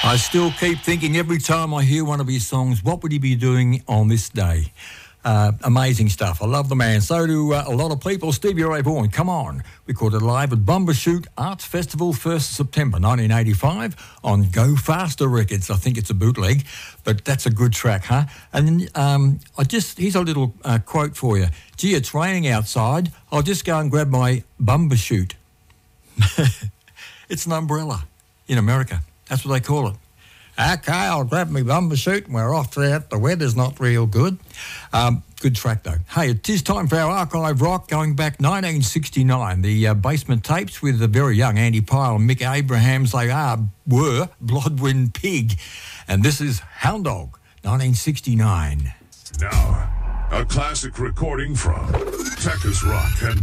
I still keep thinking every time I hear one of his songs, what would he be doing on this day? Amazing stuff. I love the man. So do a lot of people. Stevie Ray Vaughan, Come On. Recorded live at Bumbershoot Arts Festival, 1st September 1985 on Go Faster Records. I think it's a bootleg, but that's a good track, huh? And here's a little quote for you. Gee, it's raining outside. I'll just go and grab my Bumbershoot. It's an umbrella in America. That's what they call it. Okay, I'll grab my Bumbershoot and we're off there. The weather's not real good. Good track, though. Hey, it is time for our archive rock going back 1969. The basement tapes with the very young Andy Pyle and Mick Abrahams. They were Bloodwind Pig. And this is Hound Dog, 1969. Now, a classic recording from Texas Rock and